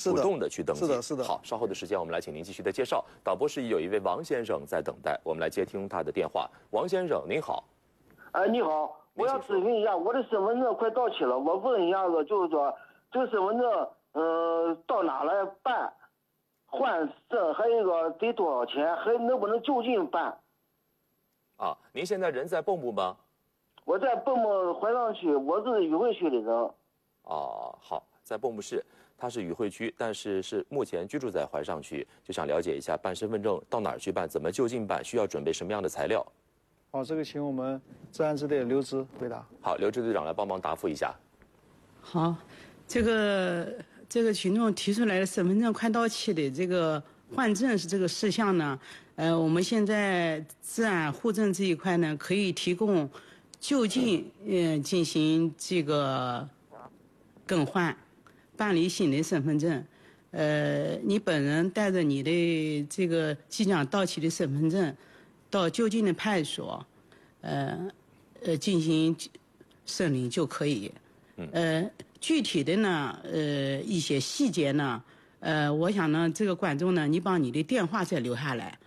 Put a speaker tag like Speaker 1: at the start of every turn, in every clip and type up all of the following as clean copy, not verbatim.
Speaker 1: 主动的去登记。
Speaker 2: 是的。
Speaker 1: 好，稍后的时间我们来请您继续的介绍。导播室有一位王先生在等待，我们来接听他的电话。王先生，您好。
Speaker 3: 你好，我要咨询一下，我的身份证快到期了，我问一下子，就是说这个身份证，到哪来办？换证还有一个得多少钱？还能不能就近办？
Speaker 1: 啊，您现在人在蚌埠吗？
Speaker 3: 我在蚌埠怀上区，我是禹会区的人。
Speaker 1: 哦，好，在蚌埠市，他是禹会区，但是目前居住在怀上区，就想了解一下办身份证到哪儿去办，怎么就近办，需要准备什么样的材料？
Speaker 2: 好，这个请我们治安支队刘支回答。
Speaker 1: 好，刘支队长来帮忙答复一下。
Speaker 4: 好，这个群众提出来的身份证快到期的这个换证是这个事项呢，我们现在治安户政这一块呢，可以提供就近进行这个更换，办理新的身份证。你本人带着你的这个即将到期的身份证，到就近的派出所，进行审理就可以。具体的呢，一些细节呢，我想呢，这个观众呢，你把你的电话再留下来，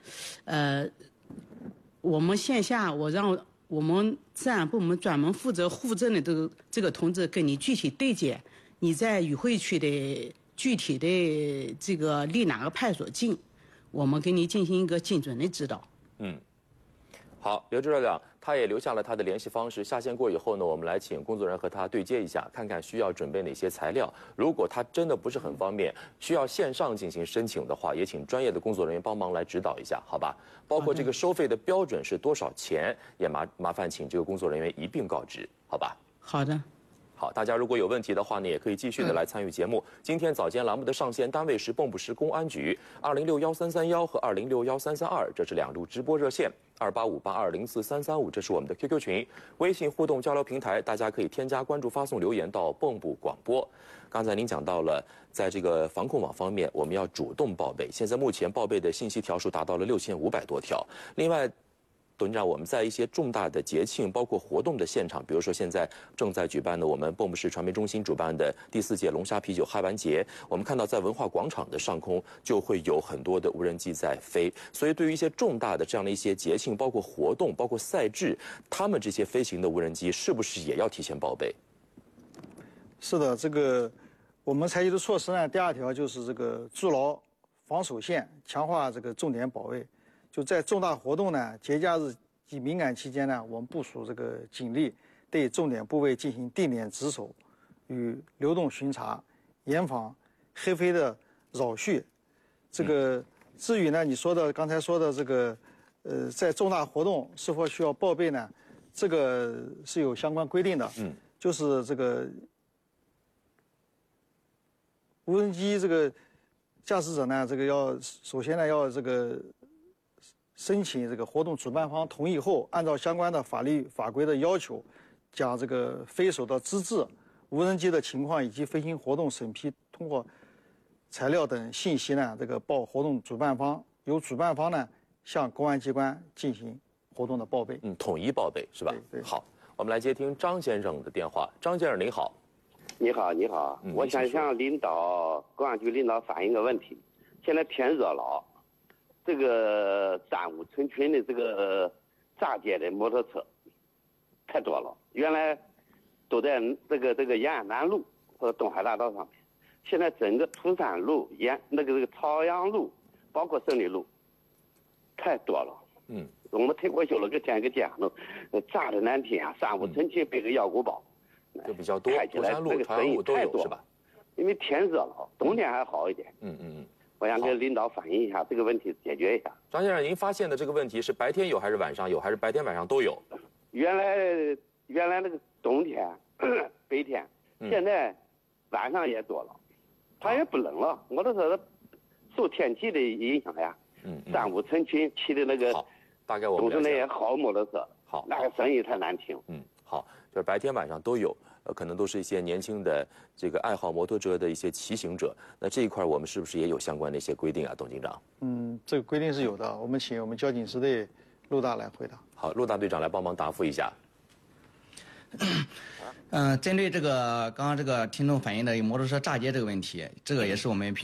Speaker 4: 我们线下我让我们治安部门专门负责户政的这个同志跟你具体对接，你在禹会区的具体的这个离哪个派出所近，我们给你进行一个精准的指导。
Speaker 1: 好，刘支队长，他也留下了他的联系方式。下线过以后呢，我们来请工作人员和他对接一下，看看需要准备哪些材料。如果他真的不是很方便，需要线上进行申请的话，也请专业的工作人员帮忙来指导一下，好吧？包括这个收费的标准是多少钱，也麻烦请这个工作人员一并告知，好吧？
Speaker 4: 好的。
Speaker 1: 好，大家如果有问题的话呢，也可以继续的来参与节目。今天早间栏目的上线单位是蚌埠市公安局20611331和20611332，这是2路直播热线，2858204335，这是我们的 QQ 群，微信互动交流平台，大家可以添加关注，发送留言到蚌埠广播。刚才您讲到了，在这个防控网方面，我们要主动报备，现在目前报备的信息条数达到了6500多条。另外，董事长，我们在一些重大的节庆，包括活动的现场，比如说现在正在举办的我们蚌埠市传媒中心主办的第4届龙虾啤酒嗨玩节，我们看到在文化广场的上空就会有很多的无人机在飞，所以对于一些重大的这样的一些节庆，包括活动，包括赛制，他们这些飞行的无人机是不是也要提前报备？
Speaker 2: 是的，这个我们采取的措施呢，第2条就是这个筑牢防守线，强化这个重点保卫。就在重大活动呢、节假日及敏感期间呢，我们部署这个警力对重点部位进行定点值守与流动巡查，严防黑飞的扰序。这个至于呢，你说的刚才说的这个在重大活动是否需要报备呢？这个是有相关规定的。就是这个无人机这个驾驶者呢，这个首先呢要这个申请这个活动主办方同意后，按照相关的法律法规的要求，将这个飞手的资质、无人机的情况以及飞行活动审批通过材料等信息呢，这个报活动主办方，由主办方呢向公安机关进行活动的报备。
Speaker 1: 统一报备是吧？
Speaker 2: 对。
Speaker 1: 好，我们来接听张先生的电话。张先生您好。
Speaker 5: 你好，你好，我想向公安局领导反映个问题。现在天热了，这个3、5村群的这个炸街的摩托车太多了，原来都在这个延安南路或者东海大道上面，现在整个涂山路、这个朝阳路，包括胜利路，太多了。我们推过修了个天个街路，炸的难听啊！3、5村群背个腰鼓包。
Speaker 1: 就比较多，
Speaker 5: 涂山路、朝阳路都有是吧？因为天热了，冬天还好一点。我想跟领导反映一下这个问题，解决一下。
Speaker 1: 张先生，您发现的这个问题是白天有还是晚上有，还是白天晚上都有？
Speaker 5: 原来那个冬天白天，现在晚上也多了，它也不冷了。我都说受天气的影响呀。3、5村群骑的那个，
Speaker 1: 大概我们
Speaker 5: 都是那些好摩托车，
Speaker 1: 好，
Speaker 5: 那个声音太难听。
Speaker 1: 好，就是白天晚上都有，可能都是一些年轻的这个爱好摩托车的一些骑行者。那这一块我们是不是也有相关的一些规定啊，董警长？
Speaker 2: 这个规定是有的，我们请我们交警支队陆大来回答。
Speaker 1: 好，陆大队长来帮忙答复一下。
Speaker 6: 针对这个刚刚这个听众反映的摩托车炸街这个问题，这个也是我们